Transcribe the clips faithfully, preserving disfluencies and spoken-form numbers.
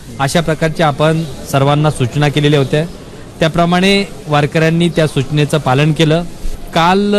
अशा प्रकारच्या आपण सर्वांना सूचना केलेल्या होत्या। त्याप्रमाणे वारकऱ्यांनी त्या सूचनेचं पालन केलं। काल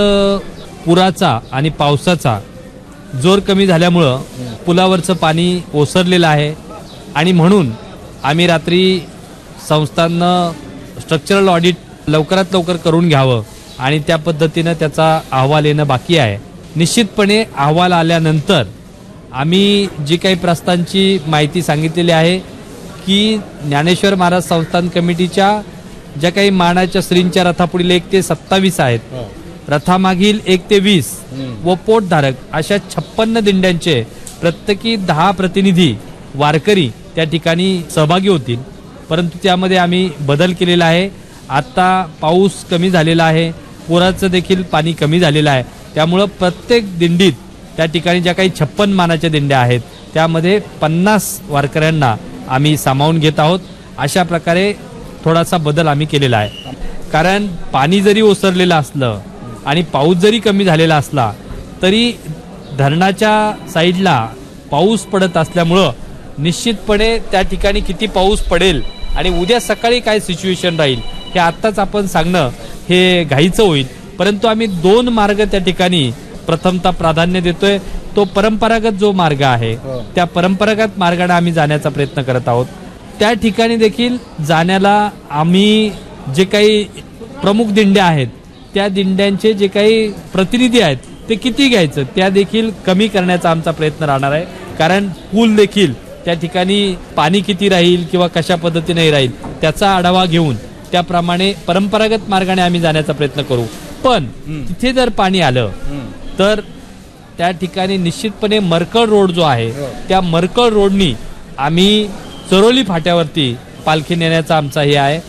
पुराचा आणि पावसाचा जोर कमी झाल्यामुळं पुलावरचं पाणी ओसरलेलं आहे आणि म्हणून आम्ही रात्री संस्थांनं स्ट्रक्चरल ऑडिट लवकरात लवकर करून घ्यावं आणि त्या पद्धतीनं त्याचा अहवाल येणं बाकी आहे। निश्चितपणे अहवाल आल्यानंतर आम्ही जी काही प्रस्तावांची माहिती सांगितलेली आहे की ज्ञानेश्वर महाराज संस्थान कमिटीच्या ज्या काही मानाच्या श्रींच्या रथापुढील एक ते सत्तावीस आहेत, रथामागील एक ते वीस व पोटधारक अशा छप्पन्न दिंड्यांचे प्रत्येकी दहा प्रतिनिधी वारकरी त्या ठिकाणी सहभागी होतील। परंतु त्यामध्ये आम्ही बदल केलेला आहे। आता पाऊस कमी झालेला आहे, पुराचं देखील पाणी कमी झालेलं आहे, त्यामुळं प्रत्येक दिंडीत त्या ठिकाणी ज्या काही छप्पन मानाच्या दिंड्या आहेत त्यामध्ये पन्नास वारकऱ्यांना आम्ही सामावून घेत आहोत। अशा प्रकारे थोडासा बदल आम्ही केलेला आहे। कारण पाणी जरी ओसरलेलं असलं आणि पाऊस जरी कमी झालेला असला तरी धरणाच्या साईडला पाऊस पडत असल्यामुळं निश्चितपणे त्या ठिकाणी किती पाऊस पडेल आणि उद्या सकाळी काय सिच्युएशन राहील हे आत्ताच आपण सांगणं हे घाईचं होईल। परंतु आम्ही दोन मार्ग त्या ठिकाणी प्रथमतः प्राधान्य देतोय। तो परंपरागत जो मार्ग आहे त्या परंपरागत मार्गाने आम्ही जाण्याचा प्रयत्न करत आहोत। त्या ठिकाणी देखील जाण्याला आम्ही जे काही प्रमुख दिंड्या आहेत त्या दिंड्यांचे जे काही प्रतिनिधी आहेत ते किती घ्यायचं त्या देखील कमी करण्याचा आमचा प्रयत्न राहणार आहे। कारण पूल देखील त्या ठिकाणी पाणी किती राहील किंवा कशा पद्धतीने राहील त्याचा आढावा घेऊन त्याप्रमाणे परंपरागत मार्गाने आम्ही जाण्याचा प्रयत्न करू। पण तिथे जर पाणी आलं तर त्या ठिकाणी निश्चितपणे मरकळ रोड जो आहे त्या मरकळ रोडनी आम्ही चरोली फाट्यावरती पालखी नेण्याचा आमचा हे आहे।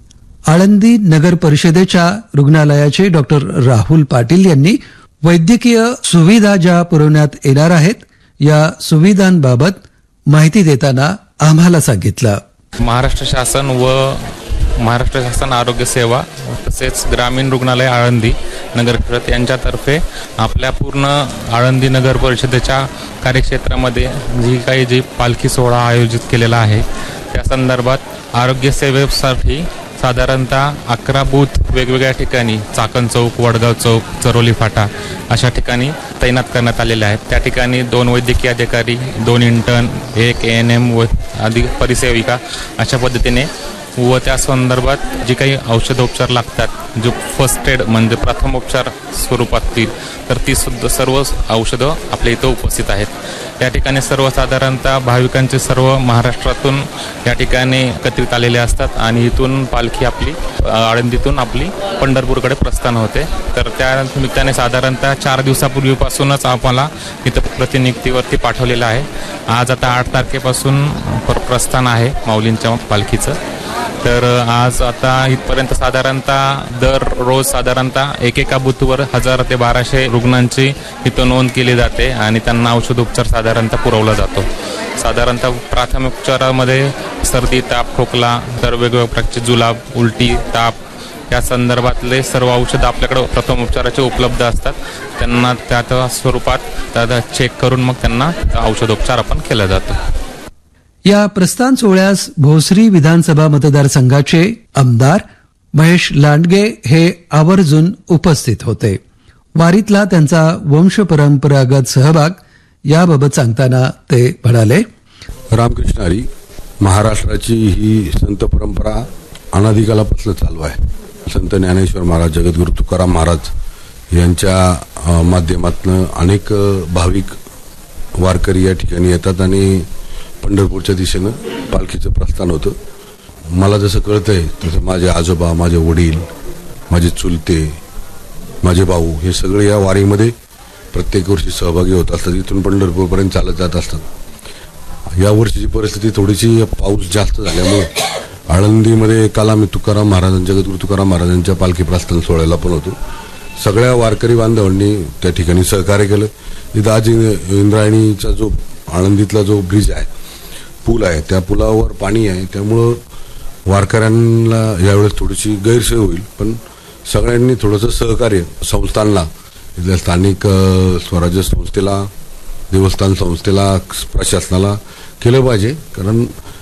आळंदी नगर परिषदेच्या रुग्णालयाचे डॉक्टर राहुल पाटील यांनी वैद्यकीय सुविधा ज्या पुरवण्यात येणार आहेत या सुविधांबाबत माहिती देताना आम्हाला सांगितलं। महाराष्ट्र शासन व महाराष्ट्र शासन आरोग्य सेवा तसेच ग्रामीण रुग्णालय आळंदी नगर परिषद यांच्यातर्फे आपल्या पूर्ण आळंदी नगर परिषदेच्या कार्यक्षेत्रामध्ये जी काही जी पालखी सोहळा आयोजित केलेला आहे त्या संदर्भात आरोग्य सेवेसाठी साधारणतः अकरा बूथ वेगवेगळ्या ठिकाणी चाकण चौक, वडगाव चौक, चरोली फाटा अशा ठिकाणी तैनात करण्यात आलेले आहेत। त्या ठिकाणी दोन वैद्यकीय अधिकारी, दोन इंटर्न, एक ए एन एम व आदी परिसेविका अशा पद्धतीने व त्या संदर्भात जी काही औषधोपचार लागतात जो फर्स्ट एड म्हणजे प्रथमोपचार स्वरूपातील तर ती सुद्धा सर्व औषधं आपल्या इथं उपस्थित आहेत। या ठिकाणी सर्वसाधारणतः भाविकांचे सर्व महाराष्ट्रातून या ठिकाणी एकत्रित आलेले असतात आणि इथून पालखी आपली आळंदीतून आपली पंढरपूरकडे प्रस्थान होते। तर त्या निमित्ताने साधारणतः चार दिवसापूर्वीपासूनच आम्हाला इथं प्रतिनियुक्तीवरती पाठवलेलं आहे। आज आता आठ तारखेपासून प्रस्थान आहे माऊलींच्या पालखीचं। तर आज आता इथपर्यंत साधारणतः दररोज साधारणतः एकेका बूथवर हजार ते बाराशे रुग्णांची इथं नोंद केली जाते आणि त्यांना औषधोपचार साधारणतः पुरवला जातो। साधारणतः प्राथमिक उपचारामध्ये सर्दी, ताप, खोकला तर वेगवेगळ्या प्रकारचे जुलाब, उलटी, ताप या संदर्भातले सर्व औषध आपल्याकडे प्रथम उपचाराचे उपलब्ध असतात। त्यांना त्या स्वरूपात त्याचा चेक करून मग त्यांना औषधोपचार आपण केला जातो। या प्रस्थान सोहळ्यास भोसरी विधानसभा मतदारसंघाचे आमदार महेश लांडगे हे आवर्जून उपस्थित होते। वारीतला त्यांचा वंश परंपरागत सहभाग याबाबत सांगताना ते म्हणाले, रामकृष्ण हरी, महाराष्ट्राची ही संत परंपरा अनादिकालापासून चालू आहे। संत ज्ञानेश्वर महाराज, जगद्गुरु तुकाराम महाराज यांच्या माध्यमातून अनेक भाविक वारकरी या ठिकाणी येतात आणि पंढरपूरच्या दिशेनं पालखीचं प्रस्थान होतं। मला जसं कळतंय तसं माझे आजोबा, माझे वडील, माझे चुलते, माझे भाऊ हे सगळे या वारीमध्ये प्रत्येक वर्षी सहभागी होत असतात। इथून पंढरपूरपर्यंत चालत जात असतात। या वर्षीची परिस्थिती थोडीशी पाऊस जास्त झाल्यामुळे आळंदीमध्ये काल आम्ही तुकाराम महाराजांच्या जगद्गुरु तुकाराम महाराजांच्या पालखी प्रस्थान सोहळ्याला पण होतो। सगळ्या वारकरी बांधवांनी त्या ठिकाणी सहकार्य केलं। इथं आज इंद्रायणीचा जो आळंदीतला जो ब्रिज आहे, पूल आहे, त्या पुलावर पाणी आहे, त्यामुळं वारकऱ्यांना यावेळेस थोडीशी गैरसोय होईल। पण सगळ्यांनी थोडंसं सहकार्य संस्थांना, इथल्या स्थानिक स्वराज्य संस्थेला, देवस्थान संस्थेला, प्रशासनाला केलं पाहिजे। कारण